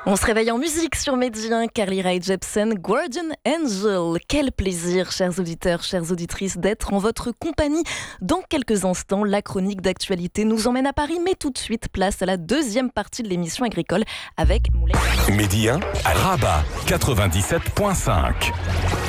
On se réveille en musique sur Mehdi, Carly Rae Jepsen, Guardian Angel. Quel plaisir, chers auditeurs, chères auditrices, d'être en votre compagnie. Dans quelques instants, la chronique d'actualité nous emmène à Paris, mais tout de suite, place à la deuxième partie de l'émission agricole avec Moulay. Mehdi 1 à Rabat 97.5.